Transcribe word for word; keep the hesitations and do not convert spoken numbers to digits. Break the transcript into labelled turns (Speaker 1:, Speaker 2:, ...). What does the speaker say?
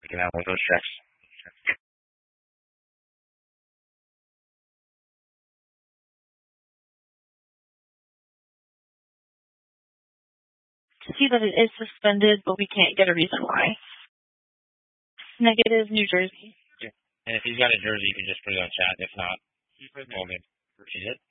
Speaker 1: You know, with those checks.
Speaker 2: See that it is suspended, but we can't get a reason why. Negative, New Jersey.
Speaker 1: Yeah. And if he's got a jersey, you can just put it on chat. If not, all good. Is it?